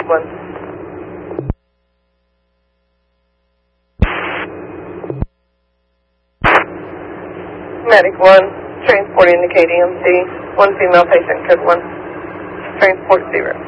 1. Medic 1, transport indicating EMC, 1 female patient, code 1. Transport 0.